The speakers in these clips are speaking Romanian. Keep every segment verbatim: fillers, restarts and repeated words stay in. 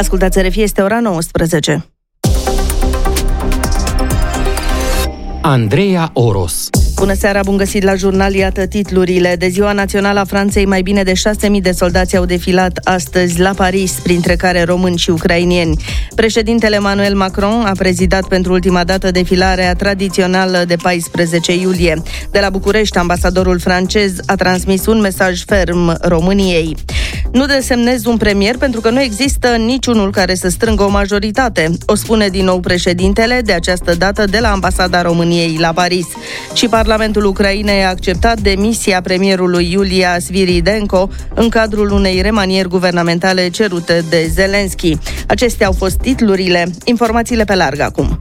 Ascultați R F I, este ora nouăsprezece. Andreea Oros. Bună seara, bun găsit la jurnal, iată titlurile. De Ziua Națională a Franței, mai bine de șase mii de soldați au defilat astăzi la Paris, printre care români și ucrainieni. Președintele Emmanuel Macron a prezidat pentru ultima dată defilarea tradițională de paisprezece iulie. De la București, ambasadorul francez a transmis un mesaj ferm României. Nu desemnez un premier pentru că nu există niciunul care să strângă o majoritate, o spune din nou președintele, de această dată de la Ambasada României la Paris. Și Parlamentul Ucrainei a acceptat demisia premierului Iulia Sviridenko în cadrul unei remanieri guvernamentale cerute de Zelensky. Acestea au fost titlurile. Informațiile pe larg acum.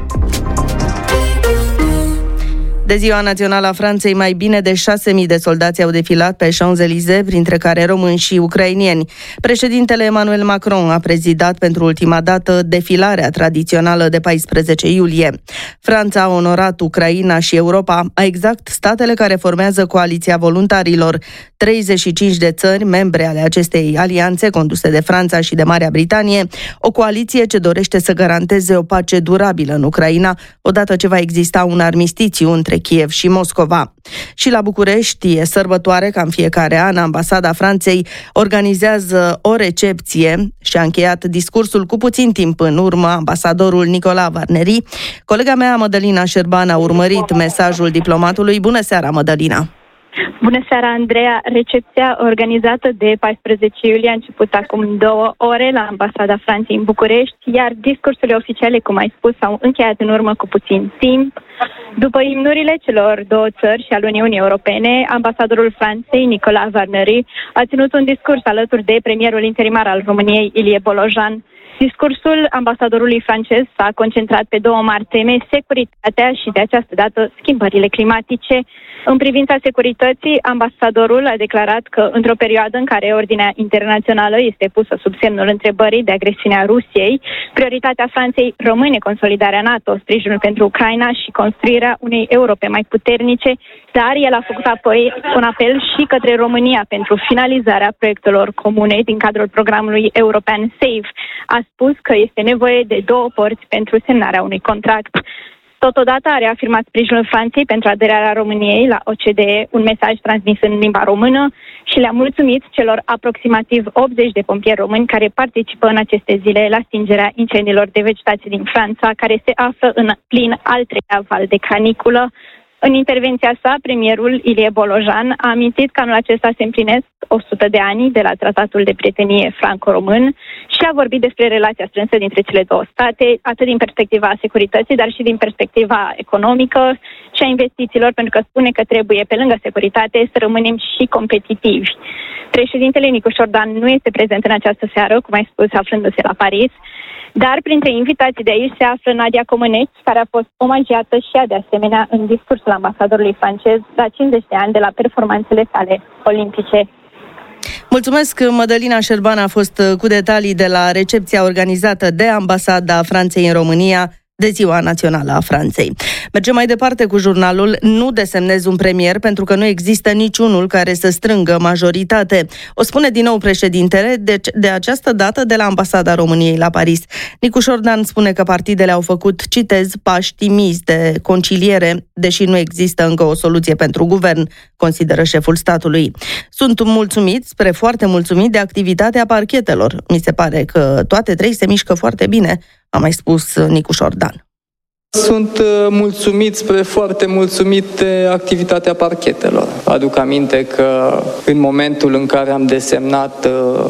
De Ziua Națională a Franței, mai bine de șase mii de soldați au defilat pe Champs-Élysées, printre care români și ucrainieni. Președintele Emmanuel Macron a prezidat pentru ultima dată defilarea tradițională de paisprezece iulie. Franța a onorat Ucraina și Europa, a exact statele care formează coaliția voluntarilor. treizeci și cinci de țări, membre ale acestei alianțe, conduse de Franța și de Marea Britanie, o coaliție ce dorește să garanteze o pace durabilă în Ucraina, odată ce va exista un armistițiu între Kiev și Moscova. Și la București e sărbătoare, ca în fiecare an, Ambasada Franței organizează o recepție și a încheiat discursul cu puțin timp în urmă ambasadorul Nicolas Varneri. Colega mea, Mădălina Șerban, a urmărit mesajul diplomatului. Bună seara, Mădălina! Bună seara, Andreea! Recepția organizată de paisprezece iulie a început acum două ore la Ambasada Franței în București, iar discursurile oficiale, cum ai spus, s-au încheiat în urmă cu puțin timp. După imnurile celor două țări și al Uniunii Europene, ambasadorul Franței, Nicolas Varneri, a ținut un discurs alături de premierul interimar al României, Ilie Bolojan. Discursul ambasadorului francez s-a concentrat pe două mari teme, securitatea și, de această dată, schimbările climatice. În privința securității, ambasadorul a declarat că, într-o perioadă în care ordinea internațională este pusă sub semnul întrebării de agresiunea Rusiei, prioritatea Franței rămâne consolidarea NATO, sprijinul pentru Ucraina și construirea unei Europe mai puternice, dar el a făcut apoi un apel și către România pentru finalizarea proiectelor comune din cadrul programului european SAFE. A spus că este nevoie de două părți pentru semnarea unui contract. Totodată a reafirmat sprijinul Franței pentru aderarea României la O C D E, un mesaj transmis în limba română, și le-a mulțumit celor aproximativ optzeci de pompieri români care participă în aceste zile la stingerea incendiilor de vegetație din Franța, care se află în plin al treilea val de caniculă. În intervenția sa, premierul Ilie Bolojan a amintit că anul acesta se împlinesc o sută de ani de la Tratatul de Prietenie franco-român și a vorbit despre relația strânsă dintre cele două state, atât din perspectiva securității, dar și din perspectiva economică și a investițiilor, pentru că spune că trebuie, pe lângă securitate, să rămânem și competitivi. Președintele Nicu Șordan nu este prezent în această seară, cum ai spus, aflându-se la Paris, dar printre invitații de aici se află Nadia Comăneci, care a fost omagiată și ea de asemenea în discursul ambasadorului francez la cincizeci de ani de la performanțele sale olimpice. Mulțumesc, Mădălina Șerban a fost cu detalii de la recepția organizată de Ambasada Franței în România de Ziua Națională a Franței. Mergem mai departe cu jurnalul. Nu desemnez un premier pentru că nu există niciunul care să strângă majoritate. O spune din nou președintele, de, de această dată de la Ambasada României la Paris. Nicu Șordan spune că partidele au făcut, citez, pași timizi de conciliere, deși nu există încă o soluție pentru guvern, consideră șeful statului. Sunt mulțumit, spre foarte mulțumit de activitatea parchetelor. Mi se pare că toate trei se mișcă foarte bine, a mai spus Nicu Șordan. Sunt mulțumit, spre foarte mulțumit de activitatea parchetelor. Aduc aminte că în momentul în care am desemnat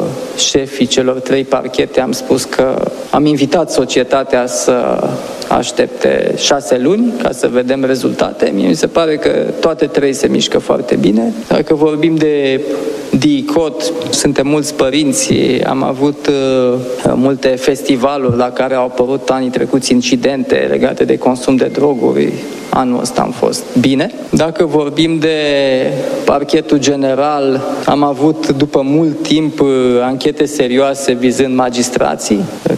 șefii celor trei parchete, am spus că am invitat societatea să aștepte șase luni ca să vedem rezultate. Mie mi se pare că toate trei se mișcă foarte bine. Dacă vorbim de D I C O T, suntem mulți părinți, am avut multe festivaluri la care au apărut anii trecuți incidente legate de consum de droguri. Anul ăsta am fost bine. Dacă vorbim de parchetul general, am avut după mult timp anchete serioase vizând magistrații.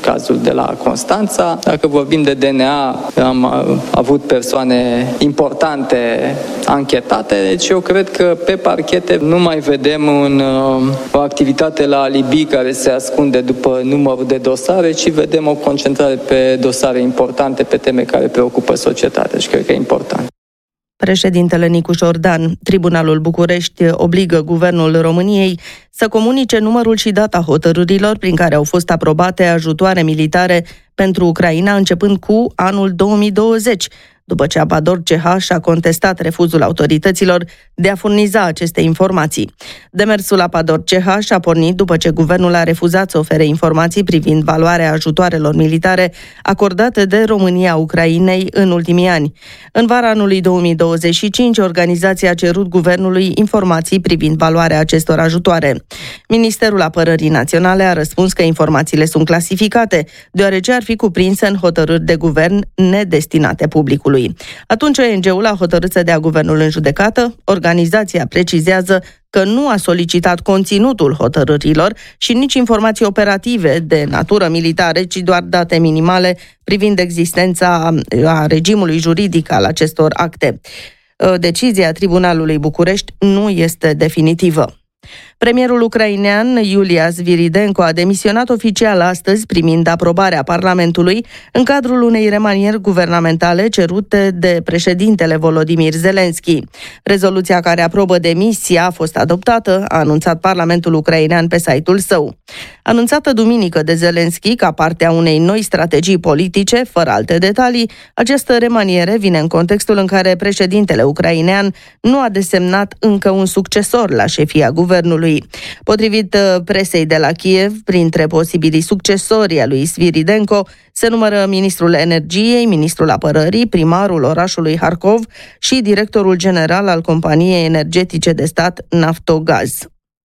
cazul de la Constanța. Dacă vorbim de D N A, am avut persoane importante anchetate, deci eu cred că pe parchete nu mai vedem un, o activitate la alibi care se ascunde după numărul de dosare, ci vedem o concentrare pe dosare importante, pe teme care preocupă societatea. Deci cred că e important. Președintele Nicu Șordan, Tribunalul București obligă Guvernul României să comunice numărul și data hotărârilor prin care au fost aprobate ajutoare militare pentru Ucraina începând cu anul două mii douăzeci, după ce Apador C H a contestat refuzul autorităților de a furniza aceste informații. Demersul Apador C H a pornit după ce guvernul a refuzat să ofere informații privind valoarea ajutoarelor militare acordate de România Ucrainei în ultimii ani. În vara anului două mii douăzeci și cinci, organizația a cerut guvernului informații privind valoarea acestor ajutoare. Ministerul Apărării Naționale a răspuns că informațiile sunt clasificate, deoarece ar fi cuprinse în hotărâri de guvern nedestinate publicului. Atunci O N G-ul a hotărât să dea guvernul în judecată. Organizația precizează că nu a solicitat conținutul hotărârilor și nici informații operative de natură militară, ci doar date minimale privind existența a regimului juridic al acestor acte. Decizia Tribunalului București nu este definitivă. Premierul ucrainean Iulia Sviridenko a demisionat oficial astăzi, primind aprobarea Parlamentului în cadrul unei remanieri guvernamentale cerute de președintele Volodymyr Zelensky. Rezoluția care aprobă demisia a fost adoptată, a anunțat Parlamentul ucrainean pe site-ul său. Anunțată duminică de Zelensky ca parte a unei noi strategii politice, fără alte detalii, această remaniere vine în contextul în care președintele ucrainean nu a desemnat încă un succesor la șefia guvernului. Potrivit presei de la Kiev, printre posibilii succesori ai lui Sviridenko se numără ministrul energiei, ministrul apărării, primarul orașului Harkov și directorul general al companiei energetice de stat Naftogaz.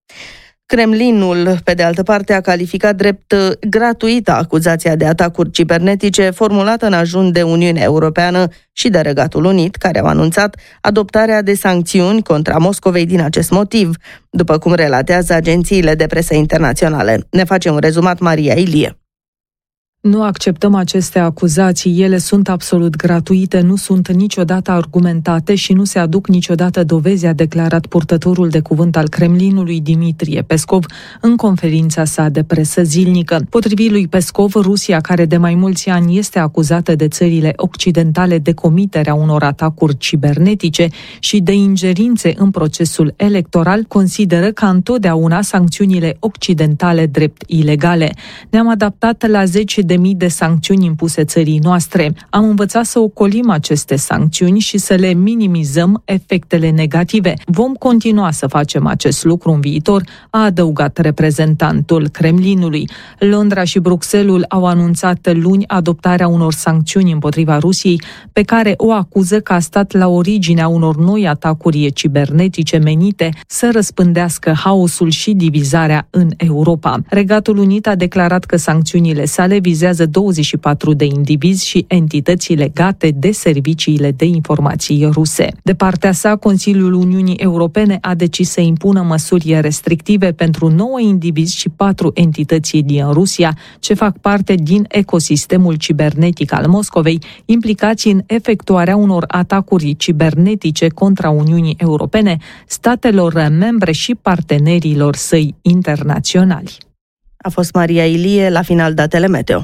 Kremlinul, pe de altă parte, a calificat drept gratuită acuzația de atacuri cibernetice formulată în ajun de Uniunea Europeană și de Regatul Unit, care au anunțat adoptarea de sancțiuni contra Moscovei din acest motiv, după cum relatează agențiile de presă internaționale. Ne face un rezumat Maria Ilie. Nu acceptăm aceste acuzații, ele sunt absolut gratuite, nu sunt niciodată argumentate și nu se aduc niciodată dovezi, a declarat purtătorul de cuvânt al Kremlinului Dimitrie Peskov în conferința sa de presă zilnică. Potrivit lui Peskov, Rusia, care de mai mulți ani este acuzată de țările occidentale de comiterea unor atacuri cibernetice și de ingerințe în procesul electoral, consideră ca întotdeauna sancțiunile occidentale drept ilegale. Ne-am adaptat la zeci de mii de sancțiuni impuse țării noastre. Am învățat să ocolim aceste sancțiuni și să le minimizăm efectele negative. Vom continua să facem acest lucru în viitor, a adăugat reprezentantul Kremlinului. Londra și Bruxelles au anunțat luni adoptarea unor sancțiuni împotriva Rusiei, pe care o acuză că a stat la originea unor noi atacuri cibernetice menite să răspândească haosul și divizarea în Europa. Regatul Unit a declarat că sancțiunile sale vizează douăzeci și patru de indivizi și entități legate de serviciile de informații ruse. De partea sa, Consiliul Uniunii Europene a decis să impună măsuri restrictive pentru nouă indivizi și patru entități din Rusia, ce fac parte din ecosistemul cibernetic al Moscovei, implicați în efectuarea unor atacuri cibernetice contra Uniunii Europene, statelor membre și partenerilor săi internaționali. A fost Maria Ilie, la final datele meteo.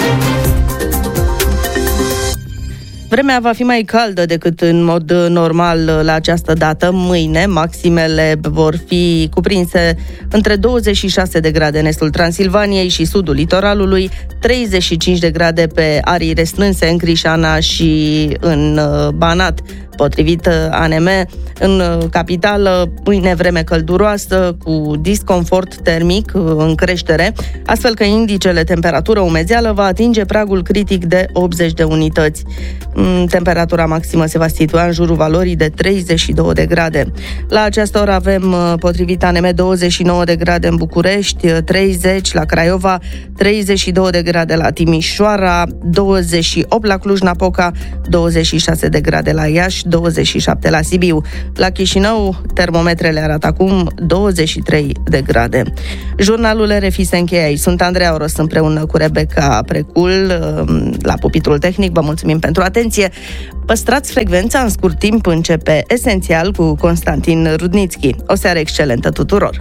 Vremea va fi mai caldă decât în mod normal la această dată. Mâine, maximele vor fi cuprinse între douăzeci și șase de grade în estul Transilvaniei și sudul litoralului, treizeci și cinci de grade pe arii restrânse în Crișana și în Banat. Potrivit A N M, în capitală, mâine vreme călduroasă cu disconfort termic în creștere, astfel că indicele temperatură-umezeală va atinge pragul critic de optzeci de unități. Temperatura maximă se va situa în jurul valorii de treizeci și două de grade. La această oră avem, potrivit A N M, douăzeci și nouă de grade în București, treizeci la Craiova, treizeci și două de grade la Timișoara, douăzeci și opt la Cluj-Napoca, douăzeci și șase de grade la Iași, douăzeci și șapte la Sibiu. La Chișinău, termometrele arată acum douăzeci și trei de grade. Jurnalul R F I se încheie aici. Sunt Andreea Oros împreună cu Rebecca Precul la pupitrul tehnic. Vă mulțumim pentru atenție. Păstrați frecvența, în scurt timp începe Esențial cu Constantin Rudnițchi. O seară excelentă tuturor!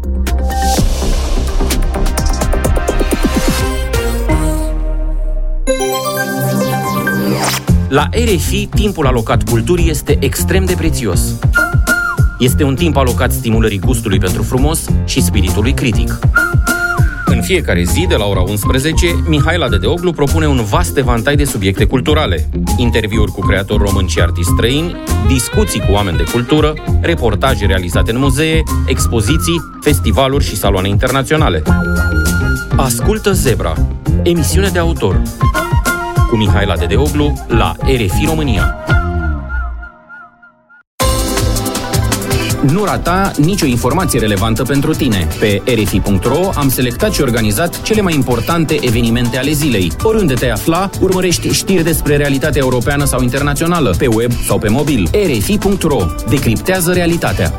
La R F I, timpul alocat culturii este extrem de prețios. Este un timp alocat stimulării gustului pentru frumos și spiritului critic. În fiecare zi, de la ora unsprezece, Mihaela Dedeoglu propune un vast evantai de subiecte culturale. Interviuri cu creatori români și artiști străini, discuții cu oameni de cultură, reportaje realizate în muzee, expoziții, festivaluri și saloane internaționale. Ascultă Zebra, emisiune de autor, cu Mihaela Dedeoglu la R F I România. Nu rata nicio informație relevantă pentru tine. Pe r f i punct r o am selectat și organizat cele mai importante evenimente ale zilei. Oriunde te afla, urmărești știri despre realitatea europeană sau internațională, pe web sau pe mobil. r f i punct r o. Decriptează realitatea.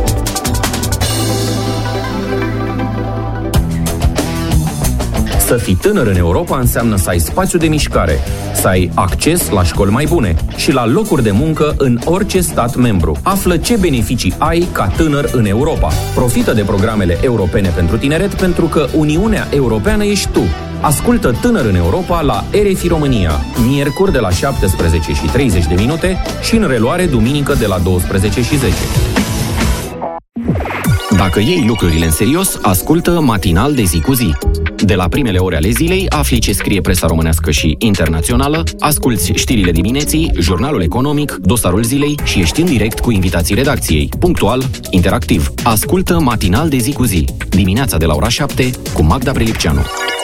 Să fii tânăr în Europa înseamnă să ai spațiu de mișcare, să ai acces la școli mai bune și la locuri de muncă în orice stat membru. Află ce beneficii ai ca tânăr în Europa. Profită de programele europene pentru tineret, pentru că Uniunea Europeană ești tu. Ascultă Tânăr în Europa la R F I România, miercuri de la șaptesprezece și treizeci de minute și în reluare duminică de la douăsprezece și zece. Dacă iei lucrurile în serios, ascultă Matinal de zi cu zi. De la primele ore ale zilei afli ce scrie presa românească și internațională, asculți știrile dimineții, jurnalul economic, dosarul zilei și ești în direct cu invitații redacției, punctual, interactiv. Ascultă Matinal de zi cu zi, dimineața de la ora șapte cu Magda Prelipceanu.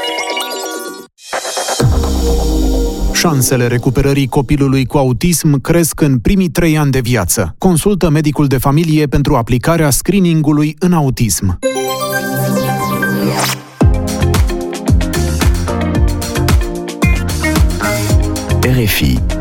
Șansele recuperării copilului cu autism cresc în primii trei ani de viață. Consultă medicul de familie pentru aplicarea screeningului în autism. R F I